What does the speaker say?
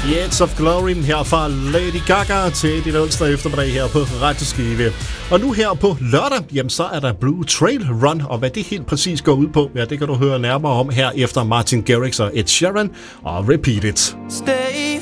Yates of Glory her fra Lady Gaga til din onsdag eftermiddag her på Radio Skive. Og nu her på lørdag, jamen så er der Blue Trail Run, og hvad det helt præcis går ud på, ja, det kan du høre nærmere om her efter Martin Garrix og Ed Sheeran og Repeat It. Stay